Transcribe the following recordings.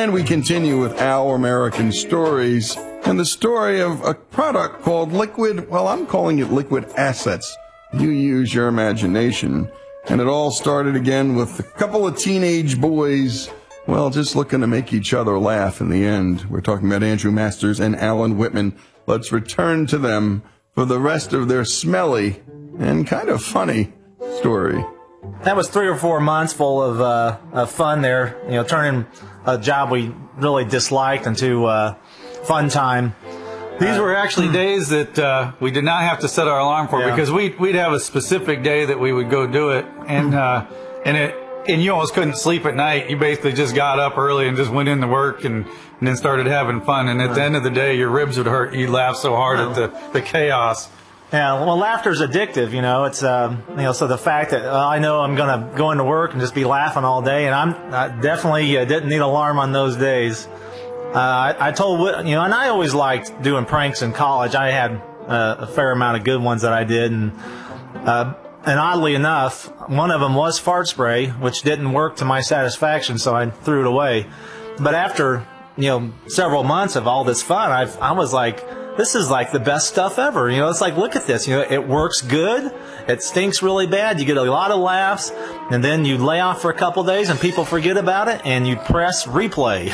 And we continue with Our American Stories and the story of a product called Liquid, well, I'm calling it Liquid Assets. You use your imagination. And it all started again with a couple of teenage boys, well, just looking to make each other laugh in the end. We're talking about Andrew Masters and Alan Whitman. Let's return to them for the rest of their smelly and kind of funny story. That was 3 or 4 months full of fun there, turning a job we really disliked into fun time. These were actually days that we did not have to set our alarm for, because we'd have a specific day that we would go do it, and you almost couldn't sleep at night. You basically just got up early and just went into work and then started having fun. And at the end of the day, your ribs would hurt. You'd laugh so hard at the chaos. Yeah, well, laughter's addictive, It's, so the fact that I know I'm going to go into work and just be laughing all day, and I definitely didn't need alarm on those days. I told, and I always liked doing pranks in college. I had a fair amount of good ones that I did, and oddly enough, one of them was fart spray, which didn't work to my satisfaction, so I threw it away. But after, several months of all this fun, I was like, this is like the best stuff ever. It's like, look at this. It works good. It stinks really bad. You get a lot of laughs, and then you lay off for a couple days, and people forget about it, and you press replay.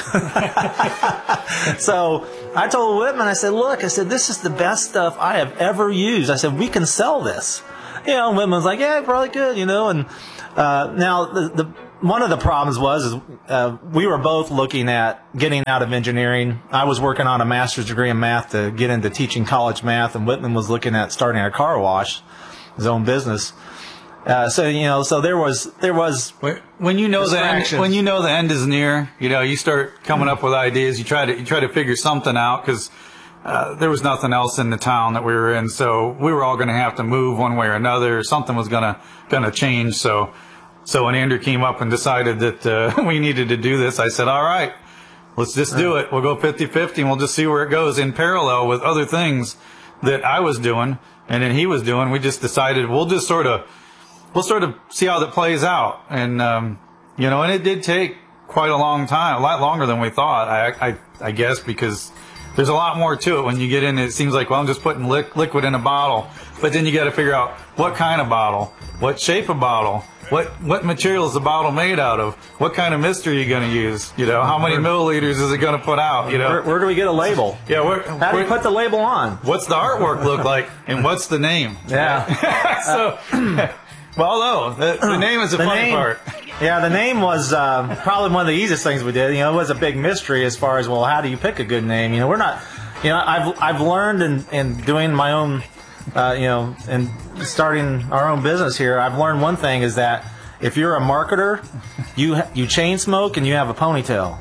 So I told Whitman, I said, look, this is the best stuff I have ever used. I said, we can sell this. Whitman was like, yeah, probably could, And now one of the problems was we were both looking at getting out of engineering. I was working on a master's degree in math to get into teaching college math, and Whitman was looking at starting a car wash, his own business. So there was when you know the end is near, you start coming up with ideas. You try to figure something out, because there was nothing else in the town that we were in, so we were all going to have to move one way or another. Something was gonna change. So when Andrew came up and decided that we needed to do this, I said, all right, let's just do it. We'll go 50-50, and we'll just see where it goes. In parallel with other things that I was doing and then he was doing, we just decided we'll sort of see how that plays out. And, and it did take quite a long time, a lot longer than we thought, I guess, because there's a lot more to it. When you get in, it seems like, well, I'm just putting liquid in a bottle. But then you got to figure out what kind of bottle, what shape of bottle, what material is the bottle made out of, what kind of mist are you going to use, how many milliliters is it going to put out, Where do we get a label? Yeah, how do you put the label on? What's the artwork look like, and what's the name? Yeah. The name is the funny part. Yeah, the name was probably one of the easiest things we did. It was a big mystery as far as, well, how do you pick a good name? We're not, I've learned in doing my own, and starting our own business here, I've learned one thing is that if you're a marketer, you chain smoke and you have a ponytail.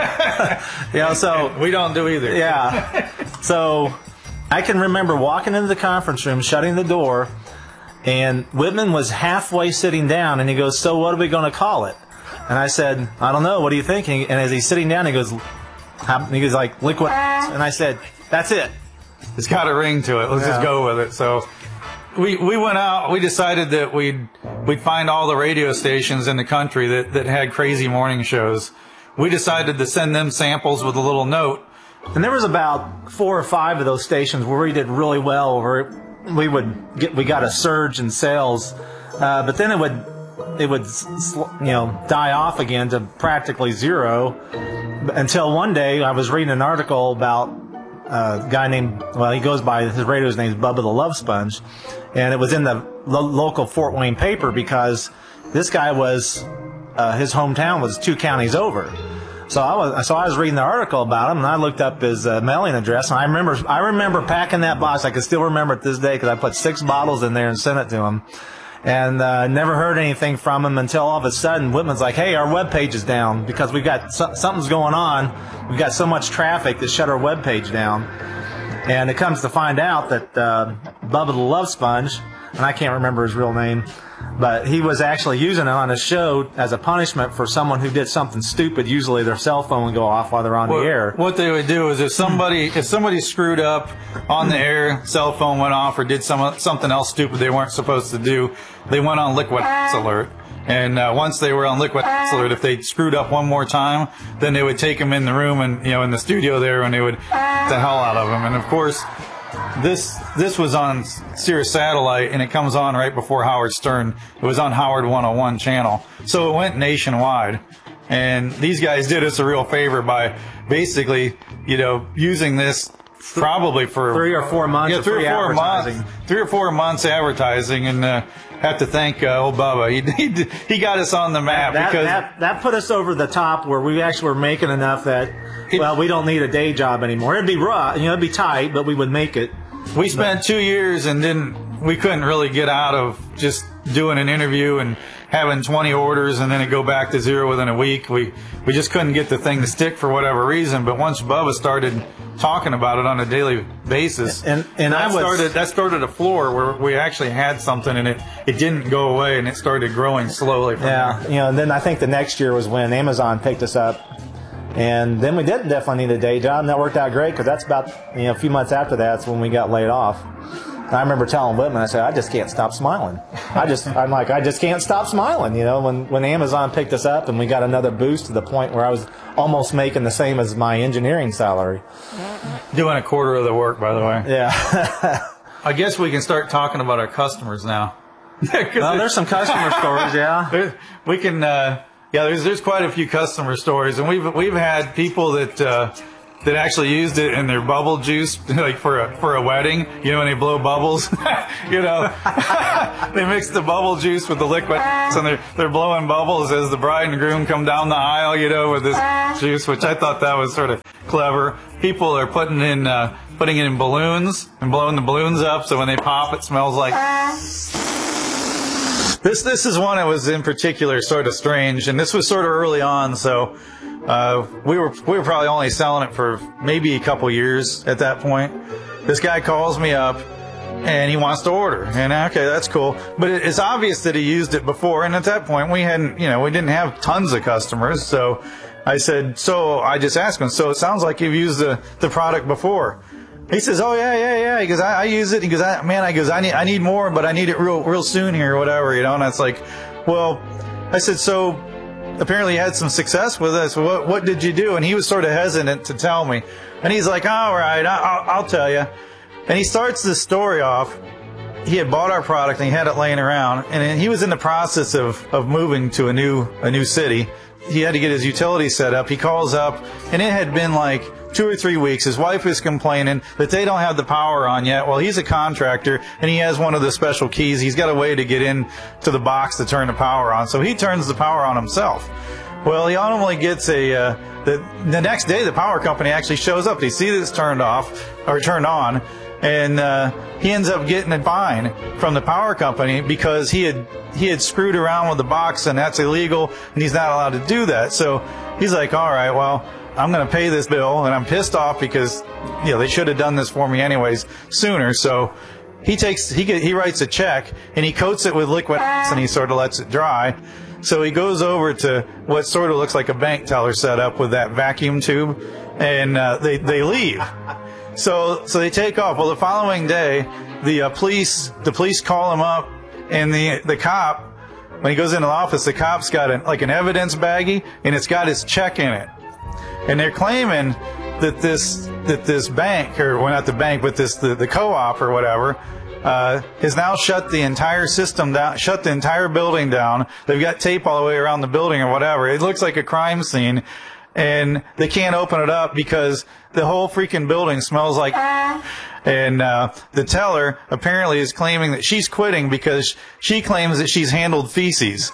So we don't do either. Yeah. So I can remember walking into the conference room, shutting the door, and Whitman was halfway sitting down, and he goes, so what are we going to call it? And I said, I don't know. What are you thinking? And as he's sitting down, he goes like, Liquid. And I said, that's it. It's got a ring to it. Let's just go with it. So we went out. We decided that we'd find all the radio stations in the country that had crazy morning shows. We decided to send them samples with a little note. And there was about 4 or 5 of those stations where we did really well, where we got a surge in sales, but then it would die off again to practically zero, until one day I was reading an article about a guy named, he goes by, his radio's name is Bubba the Love Sponge, and it was in the local Fort Wayne paper because this guy was his hometown was 2 counties over. So I was reading the article about him, and I looked up his mailing address, and I remember packing that box. I can still remember it this day because I put 6 bottles in there and sent it to him, and never heard anything from him until all of a sudden Whitman's like, "Hey, our webpage is down because we got something's going on. We've got so much traffic that shut our webpage down." And it comes to find out that Bubba the Love Sponge, and I can't remember his real name, but he was actually using it on a show as a punishment for someone who did something stupid. Usually their cell phone would go off while they're on the air. What they would do is if somebody screwed up on the air, cell phone went off, or did something else stupid they weren't supposed to do, they went on Liquid alert. And once they were on liquid absolute, if they screwed up one more time, then they would take them in the room and, in the studio there, and they would the hell out of them. And of course, this was on Sirius Satellite, and it comes on right before Howard Stern. It was on Howard 101 channel. So it went nationwide. And these guys did us a real favor by basically, using this probably for 3 or 4 months. Yeah, 3 or 4 months advertising, and have to thank old Bubba. He got us on the map because that put us over the top where we actually were making enough that we don't need a day job anymore. It'd be rough, it'd be tight, but we would make it. We spent 2 years and we couldn't really get out of just doing an interview and having 20 orders and then it go back to zero within a week. We just couldn't get the thing to stick for whatever reason. But once Bubba started talking about it on a daily basis, and that started a floor where we actually had something, and it didn't go away, and it started growing slowly from there. And then I think the next year was when Amazon picked us up, and then we did definitely need a day job, and that worked out great because that's about a few months after that's when we got laid off. I remember telling Whitman, I said, I just can't stop smiling. I just can't stop smiling. When Amazon picked us up and we got another boost to the point where I was almost making the same as my engineering salary. Doing a quarter of the work, by the way. Yeah. I guess we can start talking about our customers now. Well, there's some customer stories, yeah. We can, there's quite a few customer stories, and we've had people that actually used it in their bubble juice, like for a wedding, when they blow bubbles, they mix the bubble juice with the liquid, and they're blowing bubbles as the bride and groom come down the aisle, with this juice, which I thought that was sort of clever. People are putting it in balloons and blowing the balloons up, so when they pop, it smells like. This is one that was in particular sort of strange, and this was sort of early on, so. We were probably only selling it for maybe a couple years at that point. This guy calls me up and he wants to order, and okay, that's cool. But it's obvious that he used it before, and at that point we didn't have tons of customers. So I said, so I just asked him, so it sounds like you've used the product before. He says, oh yeah. He goes, I use it. He goes, I need more, but I need it real soon here or whatever, and it's like, well, I said, so. Apparently he had some success with us. What did you do? And he was sort of hesitant to tell me. And he's like, all right, I'll tell you. And he starts this story off. He had bought our product and he had it laying around. And he was in the process of moving to a new city. He had to get his utility set up. He calls up, and it had been like 2 or 3 weeks. His wife is complaining that they don't have the power on yet. Well, he's a contractor, and he has one of the special keys. He's got a way to get in to the box to turn the power on. So he turns the power on himself. Well, he ultimately gets the next day, the power company actually shows up. They see that it's turned on, and he ends up getting a fine from the power company because he had screwed around with the box, and that's illegal, and he's not allowed to do that. So he's like, all right, well, I'm going to pay this bill, and I'm pissed off because they should have done this for me anyways sooner. So he writes a check, and he coats it with liquid, and he sort of lets it dry. So he goes over to what sort of looks like a bank teller setup with that vacuum tube, and they leave. So they take off. Well, the following day, the police call him up, and the cop, when he goes into the office, the cop's got an evidence baggie, and it's got his check in it. And they're claiming that this bank, or well, not the bank, but the co-op or whatever, has now shut the entire system down, shut the entire building down. They've got tape all the way around the building or whatever. It looks like a crime scene, and they can't open it up because the whole freaking building smells like. And the teller apparently is claiming that she's quitting because she claims that she's handled feces.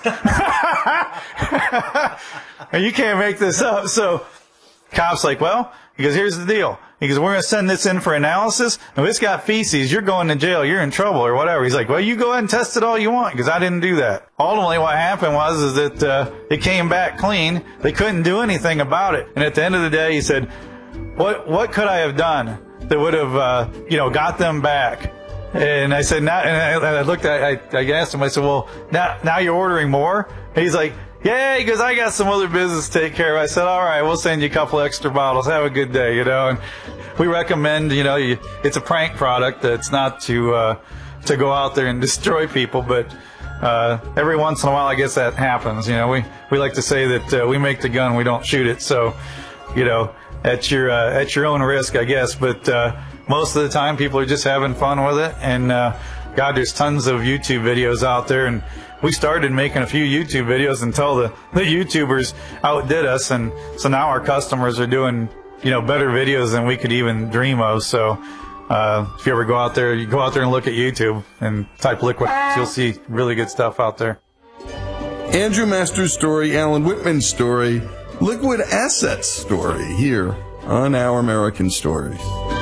And you can't make this up. So cop's like, well, he goes, here's the deal. He goes, we're going to send this in for analysis. And if it's got feces, you're going to jail. You're in trouble or whatever. He's like, well, you go ahead and test it all you want because I didn't do that. Ultimately, what happened was that it came back clean. They couldn't do anything about it. And at the end of the day, he said, what could I have done that would have, got them back? And I said, and I looked at, I asked him, I said, well, now you're ordering more? And he's like, yeah, he goes, I got some other business to take care of. I said, all right, we'll send you a couple extra bottles. Have a good day, And we recommend, it's a prank product. That's not to go out there and destroy people, but every once in a while, I guess that happens. You know, we like to say that we make the gun, we don't shoot it. So, you know, at your own risk, I guess. But most of the time, people are just having fun with it. And God, there's tons of YouTube videos out there, and we started making a few YouTube videos until the YouTubers outdid us, and so now our customers are doing, you know, better videos than we could even dream of. So if you ever go out there, you go out there and look at YouTube and type Liquid, you'll see really good stuff out there. Andrew Masters' story, Alan Whitman's story, Liquid Assets story here on Our American Stories.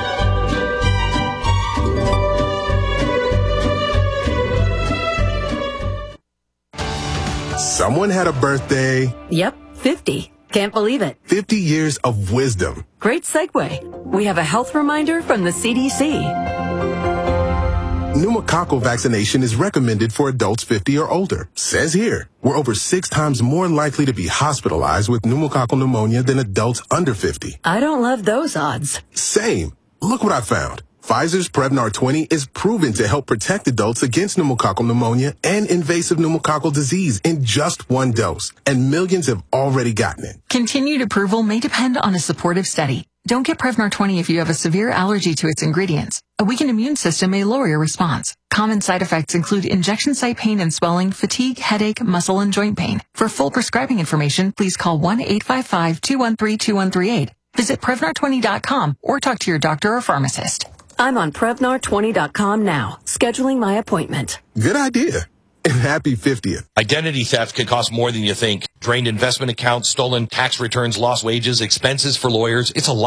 Someone had a birthday. Yep, 50. Can't believe it. 50 years of wisdom. Great segue. We have a health reminder from the CDC. Pneumococcal vaccination is recommended for adults 50 or older. Says here, we're over 6 times more likely to be hospitalized with pneumococcal pneumonia than adults under 50. I don't love those odds. Same. Look what I found. Pfizer's Prevnar 20 is proven to help protect adults against pneumococcal pneumonia and invasive pneumococcal disease in just 1 dose, and millions have already gotten it. Continued approval may depend on a supportive study. Don't get Prevnar 20 if you have a severe allergy to its ingredients. A weakened immune system may lower your response. Common side effects include injection site pain and swelling, fatigue, headache, muscle, and joint pain. For full prescribing information, please call 1-855-213-2138. Visit Prevnar20.com or talk to your doctor or pharmacist. I'm on Prevnar20.com now, scheduling my appointment. Good idea. And happy 50th. Identity theft can cost more than you think. Drained investment accounts, stolen tax returns, lost wages, expenses for lawyers. It's a lot.